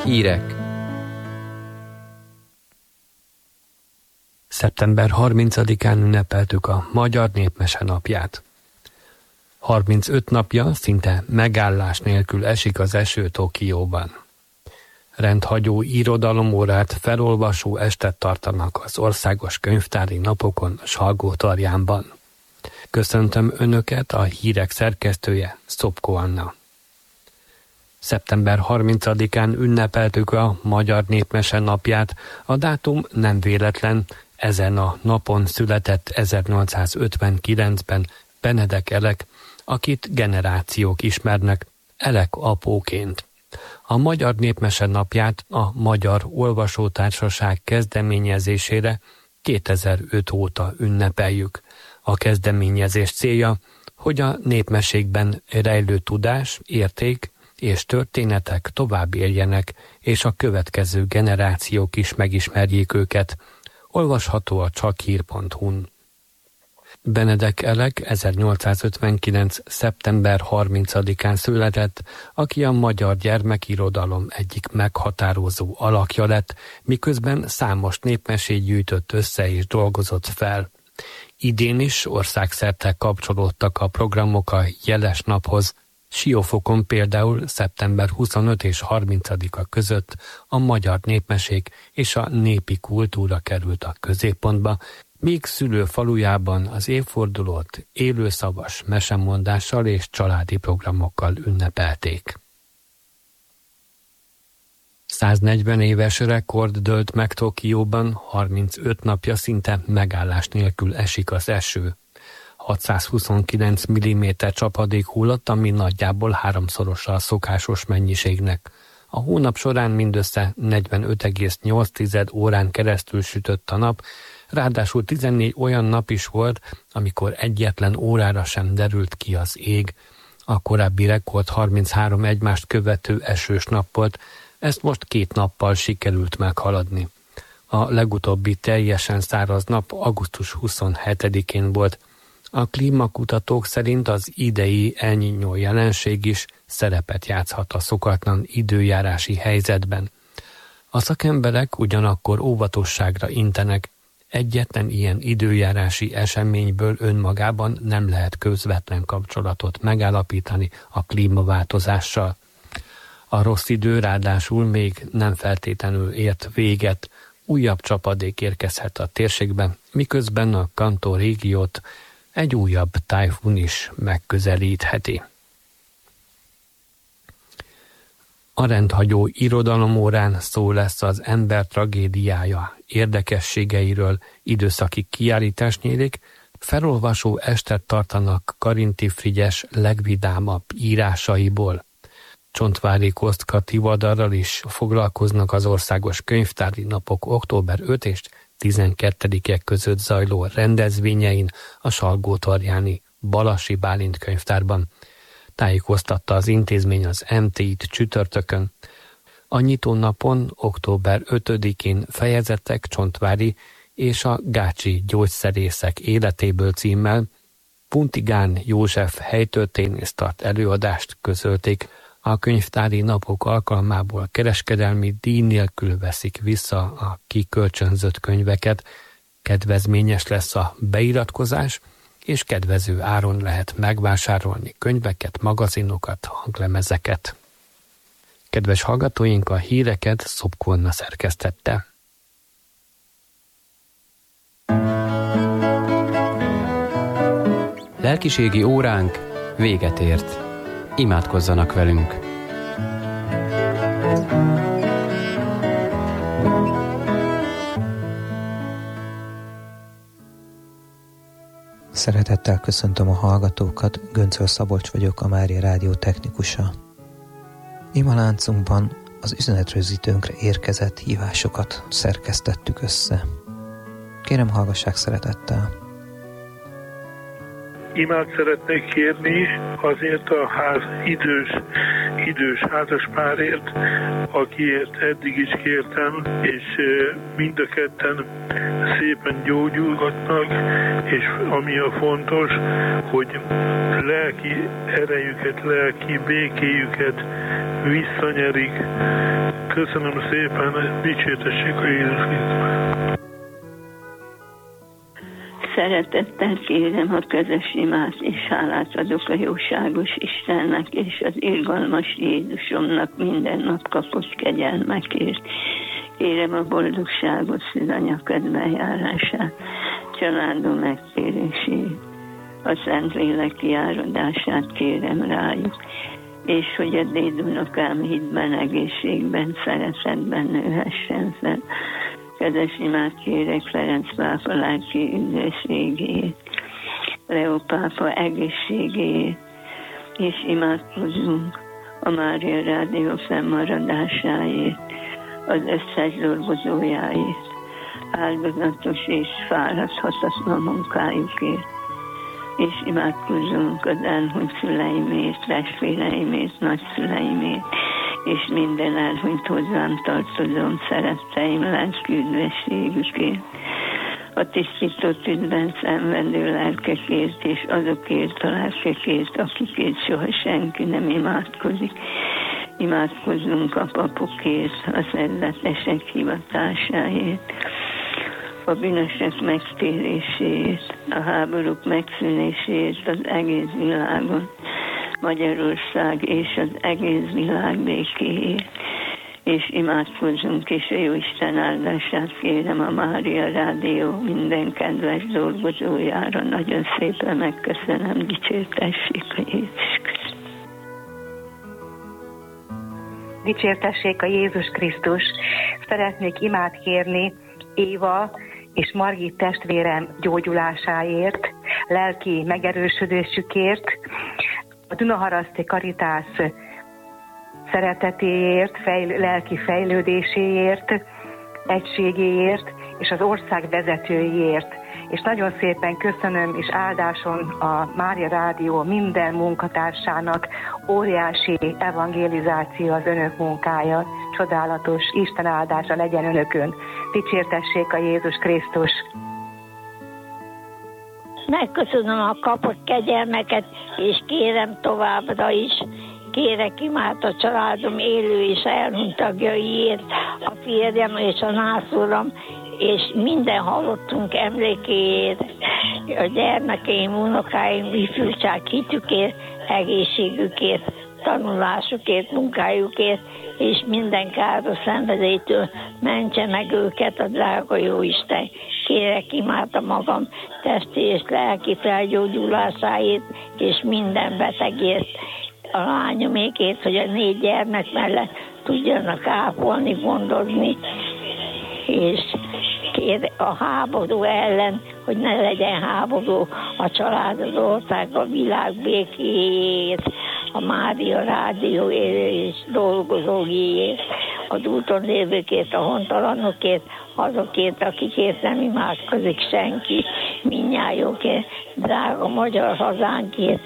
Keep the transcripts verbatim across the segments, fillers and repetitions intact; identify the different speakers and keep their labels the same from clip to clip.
Speaker 1: Hírek.
Speaker 2: szeptember harmincadikán ünnepeltük a Magyar Népmese napját. harmincöt napja szinte megállás nélkül esik az eső Tokióban. Rendhagyó irodalomórát, felolvasó estet tartanak az országos könyvtári napokon Salgótarjánban. Köszöntöm Önöket, a hírek szerkesztője, Szopko Anna. szeptember harmincadikán ünnepeltük a Magyar Népmese napját. A dátum nem véletlen, ezen a napon született ezernyolcszázötvenkilencben Benedek Elek, akit generációk ismernek Elek apóként. A Magyar Népmese napját a Magyar Olvasótársaság kezdeményezésére kétezer-öt óta ünnepeljük. A kezdeményezés célja, hogy a népmesékben rejlő tudás, érték és történetek tovább éljenek, és a következő generációk is megismerjék őket. Olvasható a csakhír pont hu-n. Benedek Elek ezernyolcszázötvenkilenc. szeptember harmincadikán született, aki a magyar gyermekirodalom egyik meghatározó alakja lett, miközben számos népmesét gyűjtött össze és dolgozott fel. Idén is országszerte kapcsolódtak a programok a jeles naphoz. Siófokon például szeptember huszonötödike és harmincadika között a magyar népmesék és a népi kultúra került a középpontba, míg szülőfalujában az évfordulót élőszavas mesemondással és családi programokkal ünnepelték. száznegyven éves rekord dőlt meg Tokióban, harmincöt napja szinte megállás nélkül esik az eső. hatszázhuszonkilenc milliméter csapadék hullott, ami nagyjából háromszorosa a szokásos mennyiségnek. A hónap során mindössze negyvenöt egész nyolc órán keresztül sütött a nap, ráadásul tizennégy olyan nap is volt, amikor egyetlen órára sem derült ki az ég. A korábbi rekord harminchárom egymást követő esős nap volt, ezt most két nappal sikerült meghaladni. A legutóbbi teljesen száraz nap augusztus huszonhetedikén volt. A klímakutatók szerint az idei El Niño jelenség is szerepet játszhat a szokatlan időjárási helyzetben. A szakemberek ugyanakkor óvatosságra intenek, egyetlen ilyen időjárási eseményből önmagában nem lehet közvetlen kapcsolatot megállapítani a klímaváltozással. A rossz idő ráadásul még nem feltétlenül ért véget, újabb csapadék érkezhet a térségben, miközben a Kantó régiót egy újabb tájfun is megközelítheti. A rendhagyó irodalomórán szó lesz az ember tragédiája érdekességeiről, időszaki kiállítás nyílik, felolvasó estet tartanak Karinti Frigyes legvidámabb írásaiból. Csontvári Kostka Tivadarral is foglalkoznak az országos könyvtári napok október ötödike és tizenkettedike között zajló rendezvényein a Salgótarjáni Balassi Bálint könyvtárban. Tájékoztatta az intézmény az em té í-t csütörtökön. A nyitónapon október ötödikén fejezettek Csontvári és a gácsi gyógyszerészek életéből címmel Puntigán József helytörténész tart előadást, közölték. A könyvtári napok alkalmából kereskedelmi díj nélkül veszik vissza a kikölcsönzött könyveket, kedvezményes lesz a beiratkozás, és kedvező áron lehet megvásárolni könyveket, magazinokat, hanglemezeket. Kedves hallgatóink, a híreket Szopko Anna szerkesztette.
Speaker 1: Lelkiségi óránk véget ért. Imádkozzanak velünk!
Speaker 3: Szeretettel köszöntöm a hallgatókat, Göncöl Szabolcs vagyok, a Mária Rádió technikusa. Imaláncunkban az üzenetrögzítőnkre érkezett hívásokat szerkesztettük össze. Kérem, hallgassák szeretettel!
Speaker 4: Imát szeretnék kérni azért a ház idős, idős házaspárért, akiért eddig is kértem, és mind a ketten szépen gyógyulgatnak, és ami a fontos, hogy lelki erejüket, lelki békéjüket visszanyerik, Köszönöm szépen, dicsértessék a Jézus Krisztus.
Speaker 5: Szeretettel kérem a közös imát, és hálát adok a jóságos Istennek és az irgalmas Jézusomnak minden nap kapott kegyelmekért. Kérem a boldogságot, szűzanya ködbejárását, családom megtérését, a Szentlélek kiáradását kérem rájuk, és hogy a dédunokám hitben, egészségben, szeretetben nőhessen fel. Kedves imát kérek Ferenc pápa lelki üdvösségéért, Leó pápa egészségéért, és imádkozzunk a Mária Rádió fennmaradásáért, az összes dolgozójáért, áldozatos és fáradhatatlan munkájukért, és imádkozzunk az elhunyt szüleimért, testvéreimért, nagyszüleimért, és minden elhunyt hozzám tartozom szeretteim lelki üdvösségükért, a tisztító tűzben szenvedő lelkekért, és azokért a lelkekért, akikért soha senki nem imádkozik. Imádkozzunk a papokért, a szerzetesek hivatásáért, a bűnösök megtéréséért, a háborúk megszűnéséért az egész világon, Magyarország és az egész világ békéért, és imádkozzunk, és a Jóisten áldását kérem a Mária Rádió minden kedves dolgozójára. Nagyon szépen megköszönöm, dicsértessék a Jézus Krisztus.
Speaker 6: Dicsértessék a Jézus Krisztus. Szeretnék imát kérni Éva és Margit testvérem gyógyulásáért, lelki megerősödésükért, a Dunaharaszti Karitász szeretetéért, fejl- lelki fejlődéséért, egységéért, és az ország vezetőiért. És nagyon szépen köszönöm, és áldáson a Mária Rádió minden munkatársának, óriási evangelizáció az önök munkája, csodálatos, Isten áldása legyen önökön. Dicsértessék a Jézus Krisztus!
Speaker 7: Megköszönöm a kapott kegyelmeket, és kérem továbbra is, kérek imát a családom élő és elhunyt tagjaiért, a férjem és a nászúram, és minden halottunk emlékéért, a gyermekeim, unokáim, ifjúság hitükért, egészségükért, tanulásukért, munkájukért, és minden káros szenvedélytől mentse meg őket a drága Jóisten. Kérek imát a magam testi és lelki felgyógyulásáért, és minden betegért, a lányomékért, hogy a négy gyermek mellett tudjanak ápolni, gondozni, és kér a háború ellen, hogy ne legyen háború a család, az ország, a világ békéjét, a Mária Rádió és dolgozóiért, az úton lévőkért, a hontalanokért, azokért, akikért nem imádkozik senki, mindnyájukért, drága magyar hazánkért.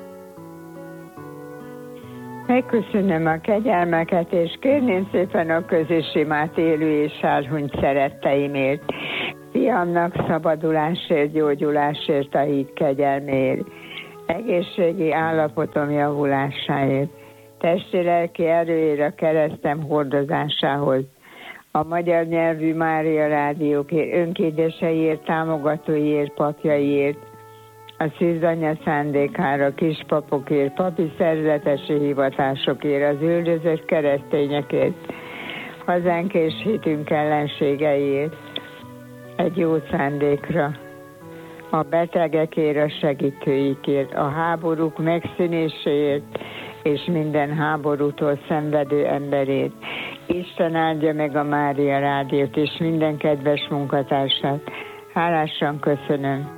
Speaker 8: Megköszönöm a kegyelmeket, és kérném szépen a közös imát élő és elhunyt szeretteimért, fiamnak szabadulásért, gyógyulásért, a hit kegyelméért, egészségi állapotom javulásáért, testi-lelki erőért a keresztem hordozásához, a magyar nyelvű Mária Rádiókért, önkédeseiért, támogatóiért, papjaiért, a szűzanya szándékára, kispapokért, papi szerzetesi hivatásokért, az üldözött keresztényekért, hazánk és hitünk ellenségeiért, egy jó szándékra, a betegekért, a segítőikért, a háborúk megszűnéséért, és minden háborútól szenvedő emberért. Isten áldja meg a Mária Rádiót, és minden kedves munkatársát. Hálásan köszönöm.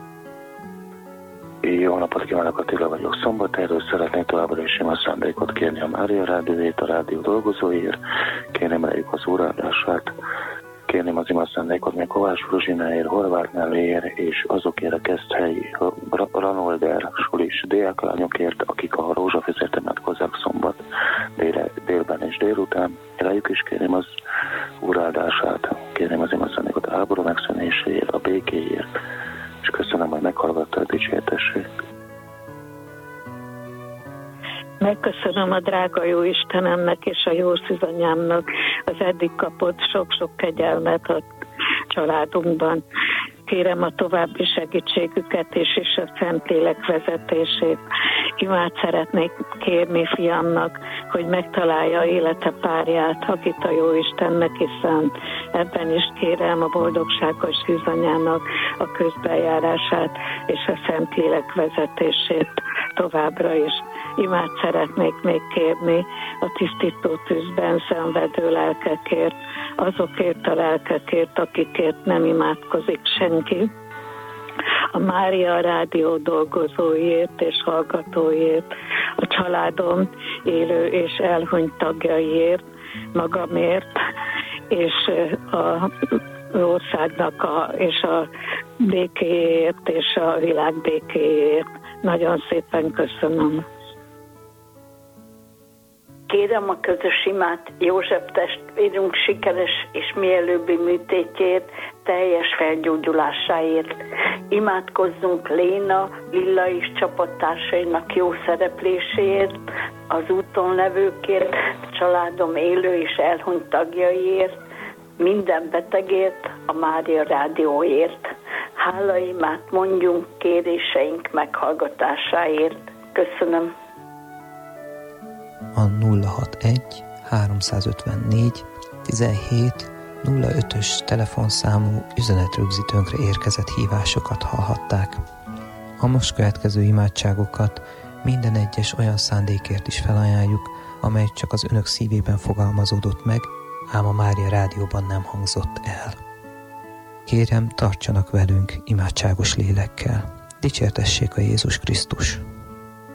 Speaker 9: Jó napot kívánok, Attila vagyok. Szombathelyről szeretnék továbbra is ima szándékot kérni a Mária Rádióért, a rádió dolgozóiért, kérném rájuk az óraadását, kérném az ima szándékot még Kovács Fruzsináért, Horváth Nelléért, és azokért a Keszthelyi Ranolder sulis diáklányokért, akik a rózsafészért imádkozzák szombat dél, délben és délután. Rájuk is kérném az óraadását, kérném az ima szándékot a háború megszűnéséért, a békéért, és köszönöm, hogy meghallgattál, dicsértessék.
Speaker 10: Megköszönöm a drága jó Istenemnek és a jó szűzanyámnak az eddig kapott sok-sok kegyelmet a családunkban. Kérem a további segítségüket és is a Szentlélek vezetését. Imát szeretnék kérni fiamnak, hogy megtalálja élete párját, akit a jó Isten neki szánt. Ebben is kérem a boldogságos szűzanyának a közbenjárását és a Szentlélek vezetését továbbra is. Imát szeretnék még kérni a tisztító tűzben szenvedő lelkekért, azokért a lelkekért, akikért nem imádkozik senki, a Mária Rádió dolgozóiért és hallgatóiért, a családom élő és elhunyt tagjaiért, magamért, és a országnak a, és a békéért és a világ békéért. Nagyon szépen köszönöm.
Speaker 11: Kérem a közös imát József testvérünk sikeres és mielőbbi műtétjét, teljes felgyógyulásáért. Imádkozzunk Léna, Lilla és csapattársainak jó szerepléséért, az úton levőkért, családom élő és elhunyt tagjaiért, minden betegért, a Mária Rádióért. Hálaimát mondjunk kéréseink meghallgatásáért. Köszönöm.
Speaker 3: A nulla hatvanegy háromszázötvennégy tizenhét nulla ötös telefonszámú üzenetrögzítőnkre érkezett hívásokat hallhatták. A most következő imádságokat minden egyes olyan szándékért is felajánljuk, amely csak az önök szívében fogalmazódott meg, ám a Mária Rádióban nem hangzott el. Kérem, tartsanak velünk imádságos lélekkel. Dicsértessék a Jézus Krisztus!